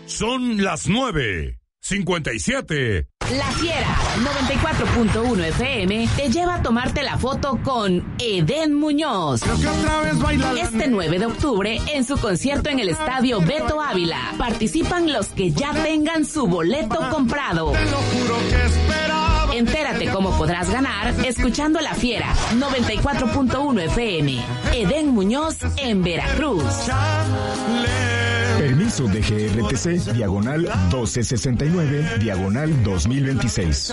Son las 9:57. La Fiera 94.1 FM te lleva a tomarte la foto con Edén Muñoz. Este 9 de octubre en su concierto en el Estadio Beto Ávila. Participan los que ya tengan su boleto comprado. Entérate cómo podrás ganar escuchando La Fiera 94.1 FM. Edén Muñoz en Veracruz. Permiso de GRTC, diagonal 1269, diagonal 2026.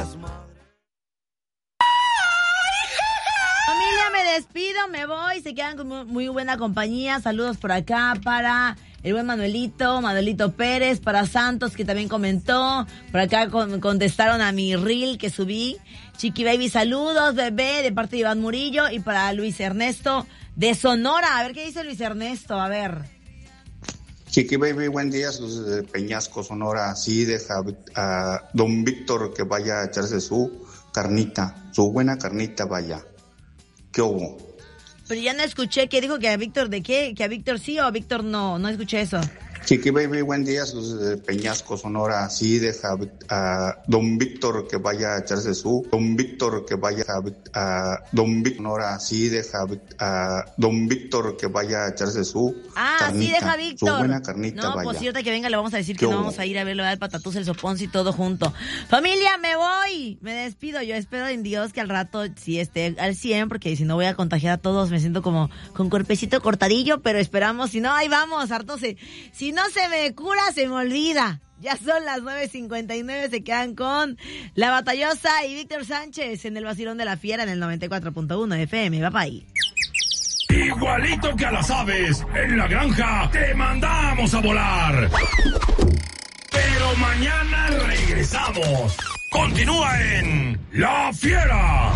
Familia, me despido, me voy. Se quedan con muy buena compañía. Saludos por acá para el buen Manuelito Pérez, para Santos, que también comentó. Por acá contestaron a mi reel que subí. Chiqui Baby, saludos, bebé, de parte de Iván Murillo. Y para Luis Ernesto de Sonora. A ver qué dice Luis Ernesto, a ver. Chiqui Baby, buen día, desde Peñasco, Sonora. Sí, deja a don Víctor que vaya a echarse su carnita, su buena carnita, vaya. ¿Qué hubo? Pero ya no escuché, ¿qué dijo? ¿Que a Víctor de qué? ¿Que a Víctor sí o a Víctor no? No escuché eso. Chiqui Baby, buen día, desde Peñasco, Sonora. Sí, deja a don Víctor que vaya a echarse su... Don Víctor que vaya a don Víctor, Sonora. Sí, deja a don Víctor que vaya a echarse su carnita. Sí, deja a Víctor. Su buena carnita, no, vaya. Pues cierto que venga, le vamos a decir que no vamos a ir a verlo al Patatús, el Soponcio y todo junto. Familia, me voy. Me despido. Yo espero en Dios que al rato sí esté al 100, porque si no voy a contagiar a todos. Me siento como con cuerpecito cortadillo, pero esperamos. Si no, ahí vamos, harto si no se me cura, se me olvida. Ya son las 9:59, se quedan con La Batallosa y Víctor Sánchez en el Vacilón de la Fiera en el 94.1 FM. Bye bye. Igualito que a las aves, en la granja te mandamos a volar. Pero mañana regresamos. Continúa en La Fiera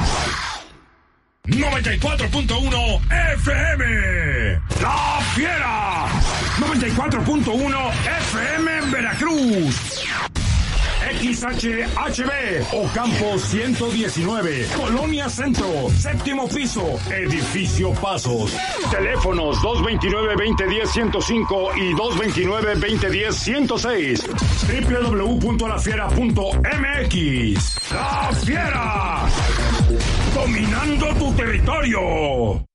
94.1 FM. La Fiera 94.1 FM en Veracruz. XHHB Ocampo 119, Colonia Centro, séptimo piso, Edificio Pasos. Teléfonos 229-2010-105 y 229-2010-106. www.lafiera.mx. La Fiera, dominando tu territorio.